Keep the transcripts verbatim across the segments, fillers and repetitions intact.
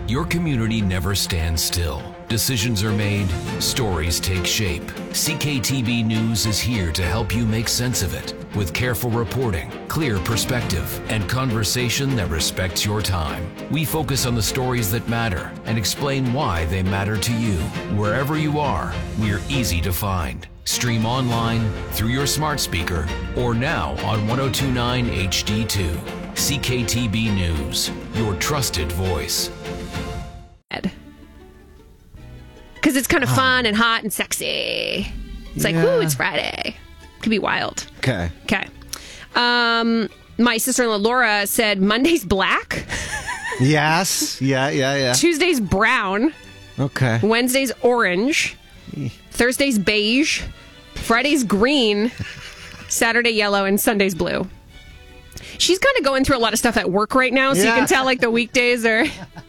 Your community never stands still. Decisions are made, stories take shape. C K T B News is here to help you make sense of it with careful reporting, clear perspective, and conversation that respects your time. We focus on the stories that matter and explain why they matter to you. Wherever you are, we're easy to find. Stream online, through your smart speaker, or now on ten twenty-nine H D two. C K T B News, your trusted voice. Because it's kind of fun and hot and sexy. It's like, Yeah. woo, it's Friday. Could be wild. Okay. Okay. Um, my sister-in-law Laura said Monday's black, Yes. Yeah, yeah, yeah. Tuesday's brown, Okay. Wednesday's orange, Thursday's beige, Friday's green, Saturday yellow, and Sunday's blue. She's kind of going through a lot of stuff at work right now, so you Yeah. can tell like the weekdays are...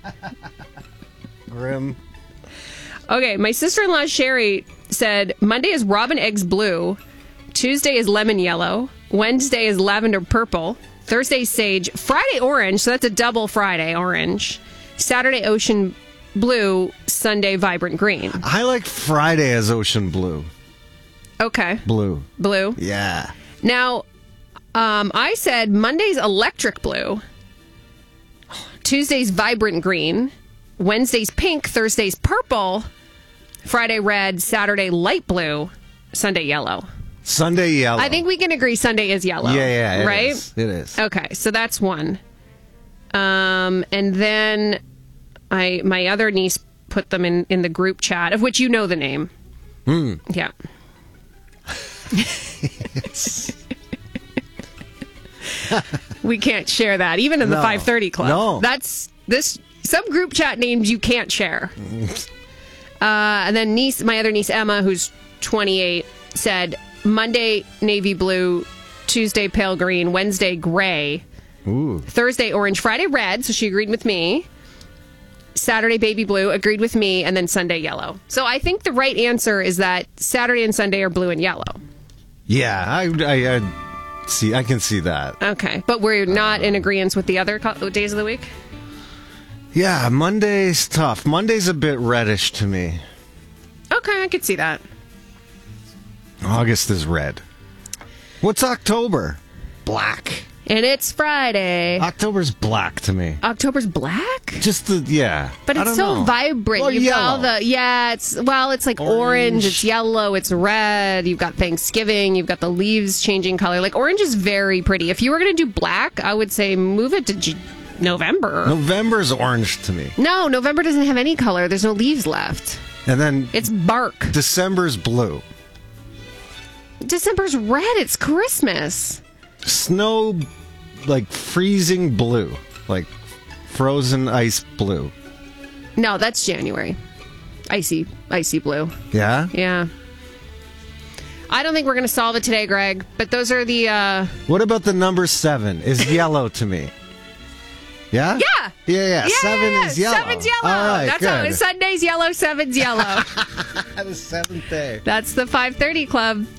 Grim. Okay, my sister-in-law Sherry said Monday is robin eggs blue, Tuesday is lemon yellow, Wednesday is lavender purple, Thursday sage, Friday orange, so that's a double Friday orange, Saturday ocean blue, Sunday vibrant green. I like Friday as ocean blue. Okay, Blue. blue. Yeah. Now, um, I said Monday's electric blue, Tuesday's vibrant green, Wednesday's pink, Thursday's purple, Friday red, Saturday light blue, Sunday yellow. Sunday yellow. I think we can agree Sunday is yellow. Yeah, yeah, it right? is. It is. Okay, so that's one. Um, and then I my other niece put them in, in the group chat, of which you know the name. Hmm. Yeah. We can't share that, even in the No. five thirty club. No. That's this some group chat names you can't share. Uh, and then niece, my other niece Emma, who's twenty-eight, said Monday navy blue, Tuesday pale green, Wednesday gray, Ooh. Thursday orange, Friday red. So she agreed with me. Saturday baby blue, agreed with me, and then Sunday yellow. So I think the right answer is that Saturday and Sunday are blue and yellow. Yeah, I, I, I see. I can see that. Okay, but we're not in agreement with the other co- days of the week. Yeah, Monday's tough. Monday's a bit reddish to me. Okay, I could see that. August is red. What's October? Black. And it's Friday. October's black to me. October's black? Just the, yeah. But I it's don't so know. vibrant. Or You've got all yellow. the, yeah, it's, well, it's like orange. Orange. It's yellow, it's red. You've got Thanksgiving, you've got the leaves changing color. Like, orange is very pretty. If you were going to do black, I would say move it to G- November. November's orange to me. No, November doesn't have any color. There's no leaves left. And then It's bark. December's blue. December's red. It's Christmas. Snow, like freezing blue. Like frozen ice blue. No, that's January. Icy, icy blue. Yeah? Yeah. I don't think we're going to solve it today, Greg, but those are the... Uh... What about the number seven? Is yellow to me. Yeah? Yeah. Yeah, yeah. Yeah, Seven yeah, is yellow. Seven's yellow. All right, That's good. how Sunday's yellow, seven's yellow. The seventh day. That's the five thirty club.